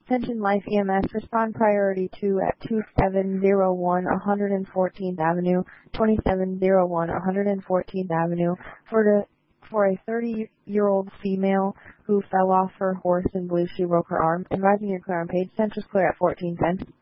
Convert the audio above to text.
Attention Life EMS, respond priority 2 at 2701 114th Avenue, 2701 114th Avenue, for a 30-year-old female who fell off her horse and believes she broke her arm. Advising you're clear on page. Central's clear at 1410.